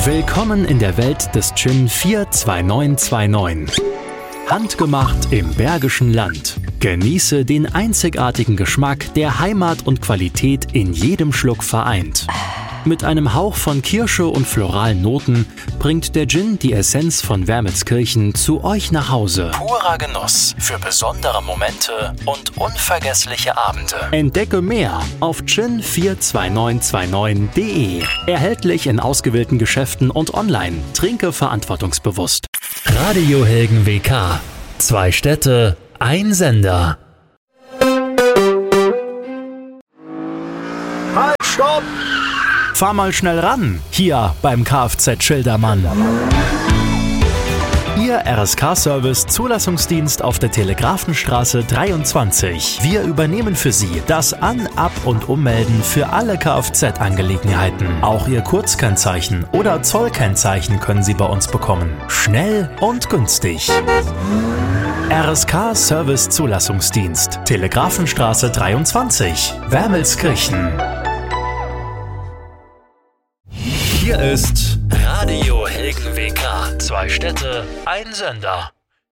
Willkommen in der Welt des Gin 42929. Handgemacht im Bergischen Land. Genieße den einzigartigen Geschmack, der Heimat und Qualität in jedem Schluck vereint. Mit einem Hauch von Kirsche und floralen Noten bringt der Gin die Essenz von Wermelskirchen zu euch nach Hause. Purer Genuss für besondere Momente und unvergessliche Abende. Entdecke mehr auf gin42929.de. Erhältlich in ausgewählten Geschäften und online. Trinke verantwortungsbewusst. Radio Helgen WK. 2 Städte, ein Sender. Halt, stopp! Fahr mal schnell ran, hier beim Kfz Schildermann. Ihr RSK-Service Zulassungsdienst auf der Telegrafenstraße 23. Wir übernehmen für Sie das An-, Ab- und Ummelden für alle Kfz-Angelegenheiten. Auch Ihr Kurzkennzeichen oder Zollkennzeichen können Sie bei uns bekommen. Schnell und günstig. RSK-Service Zulassungsdienst. Telegrafenstraße 23. Wermelskirchen. Hier ist Radio Helgen WK. 2 Städte, ein Sender.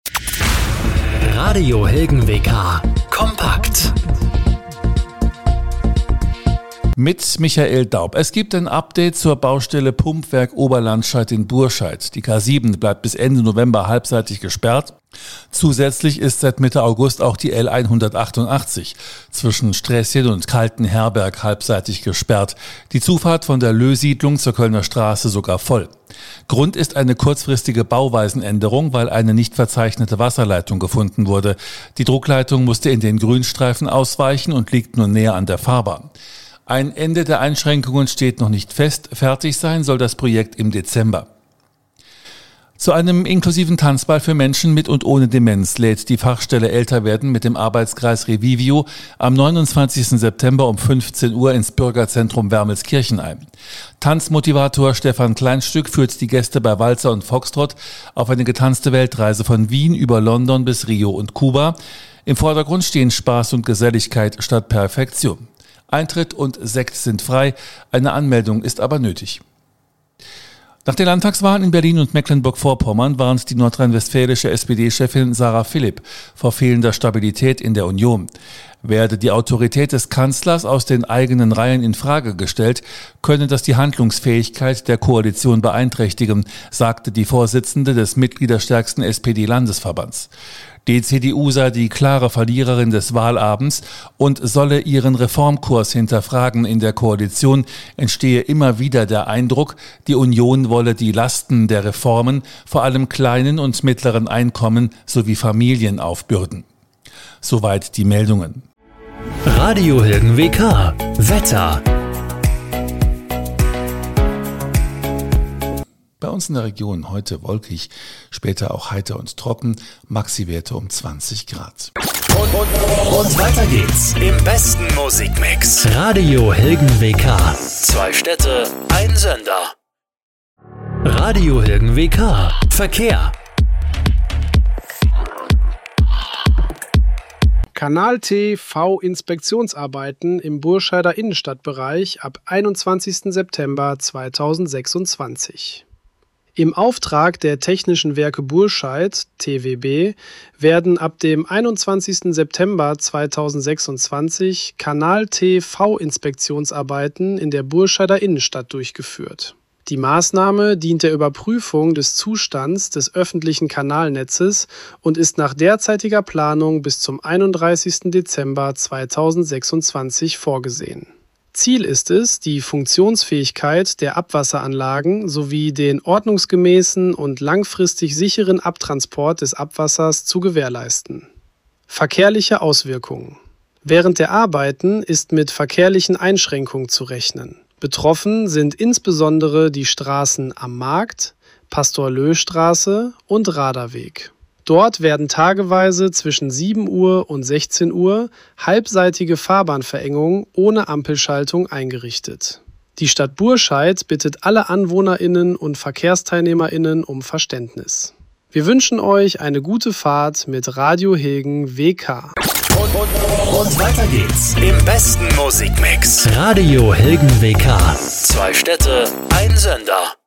Radio Helgen WK. Kompakt. Mit Michael Daub. Es gibt ein Update zur Baustelle Pumpwerk Oberlandscheid in Burscheid. Die K7 bleibt bis Ende November halbseitig gesperrt. Zusätzlich ist seit Mitte August auch die L188 zwischen Sträßchen und Kaltenherberg halbseitig gesperrt. Die Zufahrt von der Löh-Siedlung zur Kölner Straße sogar voll. Grund ist eine kurzfristige Bauweisenänderung, weil eine nicht verzeichnete Wasserleitung gefunden wurde. Die Druckleitung musste in den Grünstreifen ausweichen und liegt nur näher an der Fahrbahn. Ein Ende der Einschränkungen steht noch nicht fest. Fertig sein soll das Projekt im Dezember. Zu einem inklusiven Tanzball für Menschen mit und ohne Demenz lädt die Fachstelle Älterwerden mit dem Arbeitskreis Revivio am 29. September um 15 Uhr ins Bürgerzentrum Wermelskirchen ein. Tanzmotivator Stefan Kleinstück führt die Gäste bei Walzer und Foxtrott auf eine getanzte Weltreise von Wien über London bis Rio und Kuba. Im Vordergrund stehen Spaß und Geselligkeit statt Perfektion. Eintritt und Sekt sind frei, eine Anmeldung ist aber nötig. Nach den Landtagswahlen in Berlin und Mecklenburg-Vorpommern warnt die nordrhein-westfälische SPD-Chefin Sarah Philipp vor fehlender Stabilität in der Union. Werde die Autorität des Kanzlers aus den eigenen Reihen in Frage gestellt, könne das die Handlungsfähigkeit der Koalition beeinträchtigen, sagte die Vorsitzende des mitgliederstärksten SPD-Landesverbands. Die CDU sei die klare Verliererin des Wahlabends und solle ihren Reformkurs hinterfragen. In der Koalition entstehe immer wieder der Eindruck, die Union wolle die Lasten der Reformen vor allem kleinen und mittleren Einkommen sowie Familien aufbürden. Soweit die Meldungen. Radio Helgen WK. Wetter. Bei uns in der Region heute wolkig, später auch heiter und trocken, Maxi-Werte um 20 Grad. Und weiter geht's im besten Musikmix. Radio Helgen WK. 2 Städte, ein Sender. Radio Helgen WK. Verkehr. Kanal T V-Inspektionsarbeiten im Burscheider Innenstadtbereich ab 21. September 2026. Im Auftrag der Technischen Werke Burscheid, TWB, werden ab dem 21. September 2026 Kanal T V-Inspektionsarbeiten in der Burscheider Innenstadt durchgeführt. Die Maßnahme dient der Überprüfung des Zustands des öffentlichen Kanalnetzes und ist nach derzeitiger Planung bis zum 31. Dezember 2026 vorgesehen. Ziel ist es, die Funktionsfähigkeit der Abwasseranlagen sowie den ordnungsgemäßen und langfristig sicheren Abtransport des Abwassers zu gewährleisten. Verkehrliche Auswirkungen. Während der Arbeiten ist mit verkehrlichen Einschränkungen zu rechnen. Betroffen sind insbesondere die Straßen Am Markt, Pastor-Löh-Straße und Raderweg. Dort werden tageweise zwischen 7 Uhr und 16 Uhr halbseitige Fahrbahnverengungen ohne Ampelschaltung eingerichtet. Die Stadt Burscheid bittet alle AnwohnerInnen und VerkehrsteilnehmerInnen um Verständnis. Wir wünschen euch eine gute Fahrt mit Radio Helgen WK. Und weiter geht's im besten Musikmix. Radio Helgen WK. 2 Städte, ein Sender.